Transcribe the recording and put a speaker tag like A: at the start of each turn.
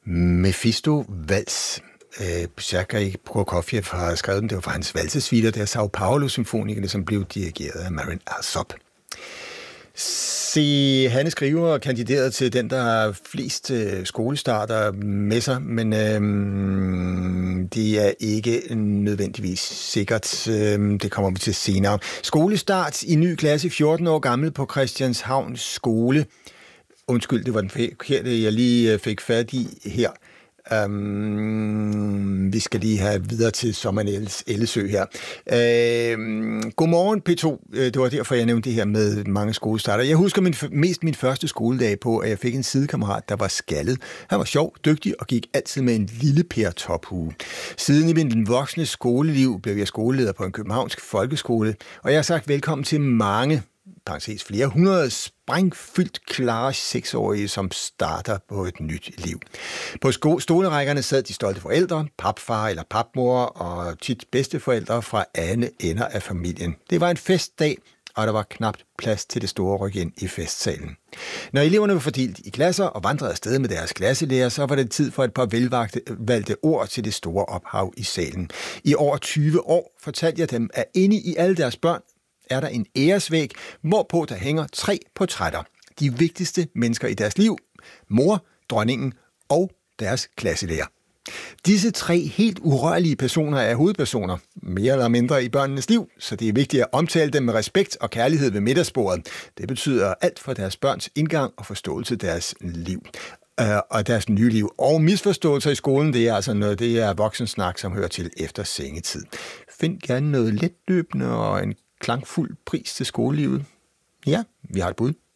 A: Mephisto Vals. Sergej Prokofjev har skrevet den. Det var fra hans valsesuiter, der Sao Paulo-symfonikerne, som blev dirigeret af Marin Alsop. Se, Hanne Skriver kandideret til den, der har flest skolestarter med sig, men det er ikke nødvendigvis sikkert. Det kommer vi til senere. Skolestart i ny klasse, 14 år gammel på Christianshavns skole. Undskyld, det var den forkerte, jeg lige fik fat i her. Vi skal lige have videre til Sommernes Ellesø her. Godmorgen P2. Det var derfor, jeg nævnte det her med mange skolestarter. Jeg husker min første skoledag på, at jeg fik en sidekammerat, der var skaldet. Han var sjov, dygtig og gik altid med en lille Per tophue. Siden i min voksne skoleliv blev jeg skoleleder på en københavnsk folkeskole, og jeg har sagt velkommen til mange, flere hundrede sprængfyldt klare 6-årige, som starter på et nyt liv. På stolerækkerne sad de stolte forældre, papfar eller papmor og tit bedsteforældre fra alle ender af familien. Det var en festdag, og der var knapt plads til det store ryk ind i festsalen. Når eleverne var fordelt i klasser og vandrede afsted med deres klasselærer, så var det tid for et par velvalgte ord til det store ophav i salen. I over 20 år fortalte jeg dem, at inde i alle deres børn er der en æresvæg, hvorpå der hænger 3 portrætter. De vigtigste mennesker i deres liv: mor, dronningen og deres klasselærer. Disse 3 helt urørlige personer er hovedpersoner, mere eller mindre i børnenes liv, så det er vigtigt at omtale dem med respekt og kærlighed ved middagsbordet. Det betyder alt for deres børns indgang og forståelse af deres liv og deres nye liv. Og misforståelser i skolen, det er altså noget, det er voksensnak, som hører til efter sengetid. Find gerne noget letløbende og en klangfuld pris til skolelivet. Ja, vi har et bud.